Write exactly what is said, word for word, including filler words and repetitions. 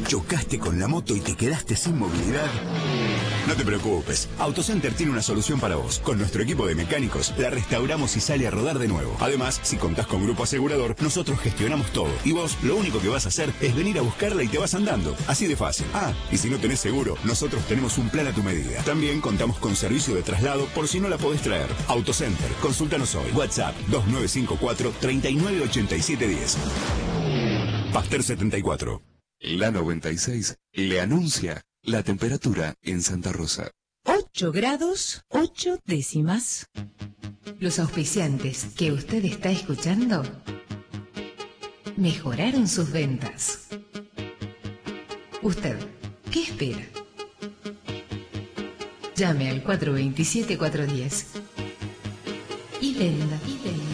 ¿Chocaste con la moto y te quedaste sin movilidad? No te preocupes, AutoCenter tiene una solución para vos. Con nuestro equipo de mecánicos, la restauramos y sale a rodar de nuevo. Además, si contás con grupo asegurador, nosotros gestionamos todo. Y vos, lo único que vas a hacer es venir a buscarla y te vas andando. Así de fácil. Ah, y si no tenés seguro, nosotros tenemos un plan a tu medida. También contamos con servicio de traslado por si no la podés traer. AutoCenter, consúltanos hoy. WhatsApp dos nueve cinco cuatro, tres nueve ocho siete uno cero. Pasteur setenta y cuatro. La noventa y seis le anuncia la temperatura en Santa Rosa. ocho grados, ocho décimas. Los auspiciantes que usted está escuchando mejoraron sus ventas. ¿Usted qué espera? Llame al cuatro dos siete, cuatro uno cero y venda.